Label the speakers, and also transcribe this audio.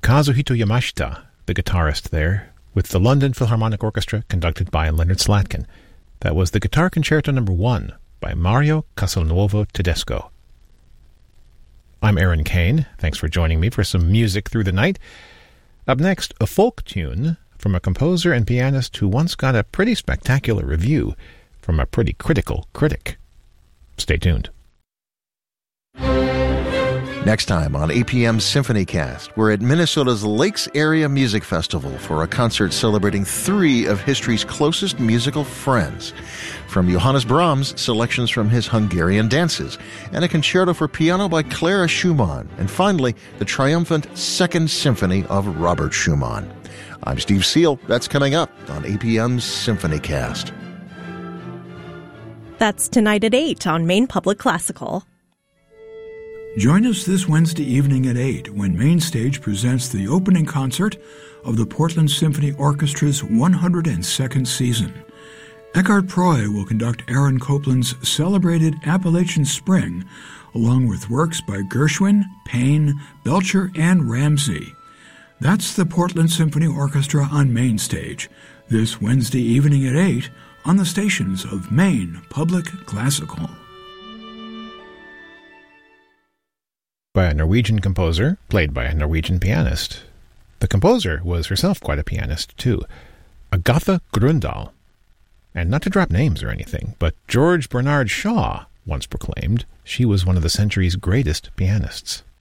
Speaker 1: Kazuhito Yamashita, the guitarist there, with the London Philharmonic Orchestra conducted by Leonard Slatkin. That was the Guitar Concerto No. 1 by Mario Castelnuovo Tedesco. I'm Aaron Kane. Thanks for joining me for some music through the night. Up next, a folk tune from a composer and pianist who once got a pretty spectacular review from a pretty critical critic. Stay tuned.
Speaker 2: Next time on APM's SymphonyCast, we're at Minnesota's Lakes Area Music Festival for a concert celebrating three of history's closest musical friends. From Johannes Brahms, selections from his Hungarian dances, and a concerto for piano by Clara Schumann, and finally, the triumphant Second Symphony of Robert Schumann. I'm Steve Seal. That's coming up on APM's SymphonyCast.
Speaker 3: That's tonight at 8 on Maine Public Classical.
Speaker 4: Join us this Wednesday evening at 8 when Main Stage presents the opening concert of the Portland Symphony Orchestra's 102nd season. Eckhart Proy will conduct Aaron Copland's celebrated Appalachian Spring, along with works by Gershwin, Payne, Belcher, and Ramsey. That's the Portland Symphony Orchestra on Main Stage, this Wednesday evening at 8 on the stations of Maine Public Classical.
Speaker 1: By a Norwegian composer, played by a Norwegian pianist. The composer was herself quite a pianist, too. Agatha Grøndahl. And not to drop names or anything, but George Bernard Shaw once proclaimed she was one of the century's greatest pianists.